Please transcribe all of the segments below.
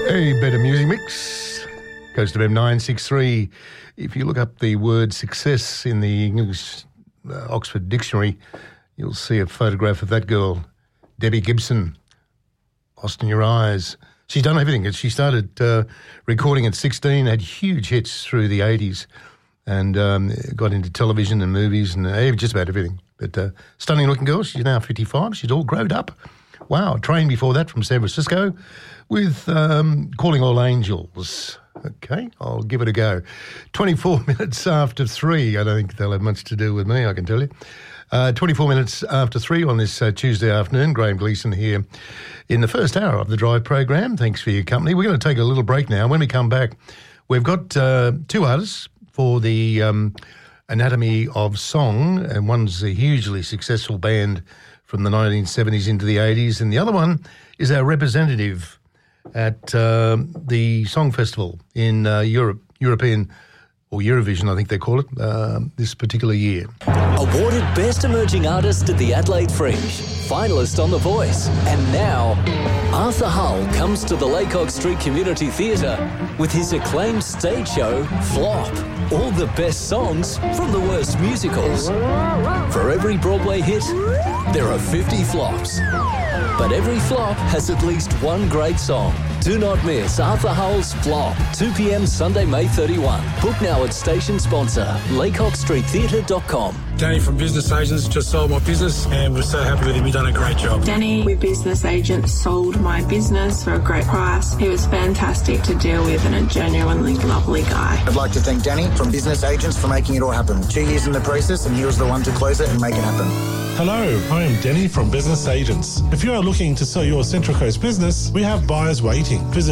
A better music mix. Coast FM 963. If you look up the word success in the English Oxford Dictionary, you'll see a photograph of that girl, Debbie Gibson. Lost in Your Eyes. She's done everything. She started recording at 16, had huge hits through the 80s, and got into television and movies and just about everything. But stunning looking girl. She's now 55. She's all grown up. Wow. Trained before that from San Francisco with Calling All Angels. Okay, I'll give it a go. 24 minutes after 3. I don't think they'll have much to do with me, I can tell you. 24 minutes after 3 on this Tuesday afternoon. Graham Gleeson here in the first hour of the Drive program. Thanks for your company. We're going to take a little break now. When we come back, we've got two artists for the Anatomy of Song, and one's a hugely successful band from the 1970s into the 80s, and the other one is our representative at the Song Festival in European, or Eurovision, I think they call it, this particular year. Awarded Best Emerging Artist at the Adelaide Fringe, finalist on The Voice, and now Arthur Hull comes to the Laycock Street Community Theatre with his acclaimed stage show, Flop. All the best songs from the worst musicals. For every Broadway hit, there are 50 flops. But every flop has at least one great song. Do not miss Arthur Hull's Flop, 2 p.m. Sunday, May 31. Book now at station sponsor, laycockstreettheatre.com. Danny from Business Agents just sold my business and we're so happy with him. He's done a great job. Danny with Business Agents sold my business for a great price. He was fantastic to deal with and a genuinely lovely guy. I'd like to thank Danny from Business Agents for making it all happen. 2 years in the process and he was the one to close it and make it happen. Hello, I am Denny from Business Agents. If you are looking to sell your Central Coast business, we have buyers waiting. Visit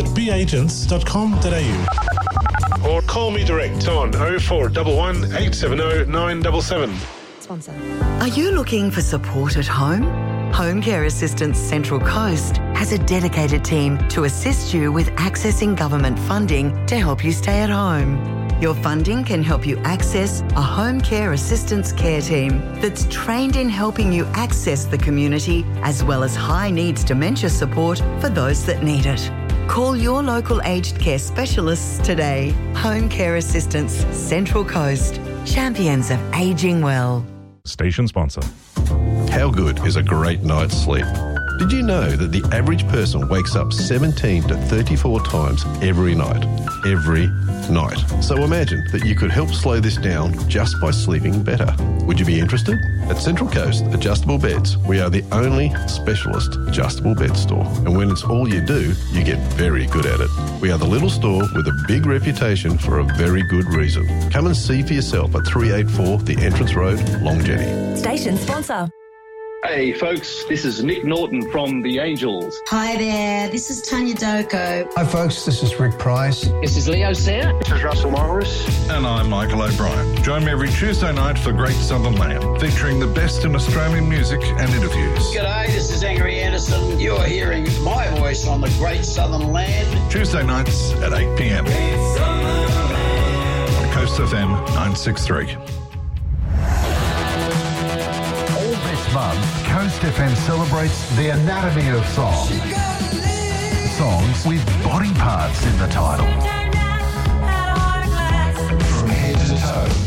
beagents.com.au or call me direct on 0411 870 977. Sponsor. Are you looking for support at home? Home Care Assistance Central Coast has a dedicated team to assist you with accessing government funding to help you stay at home. Your funding can help you access a home care assistance care team that's trained in helping you access the community as well as high needs dementia support for those that need it. Call your local aged care specialists today. Home Care Assistance Central Coast. Champions of ageing well. Station sponsor. How good is a great night's sleep? Did you know that the average person wakes up 17 to 34 times every night? Every night. So imagine that you could help slow this down just by sleeping better. Would you be interested? At Central Coast Adjustable Beds, we are the only specialist adjustable bed store. And when it's all you do, you get very good at it. We are the little store with a big reputation for a very good reason. Come and see for yourself at 384 The Entrance Road, Long Jenny. Station sponsor. Hey folks, this is Nick Norton from The Angels. Hi there, this is Tanya Doko. Hi folks, this is Rick Price. This is Leo Sayer. This is Russell Morris. And I'm Michael O'Brien. Join me every Tuesday night for Great Southern Land, featuring the best in Australian music and interviews. G'day, this is Angry Anderson. You're hearing my voice on the Great Southern Land. Tuesday nights at 8 p.m. on Coast FM 963. Month, Coast FM celebrates the anatomy of song. Songs with body parts in the title. From head to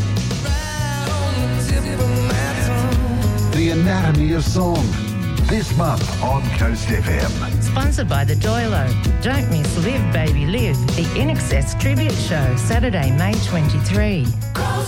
toe. The anatomy of song. This month on Coast FM. Sponsored by the Doilo. Don't miss Live Baby Live, the INXS tribute show, Saturday, May 23.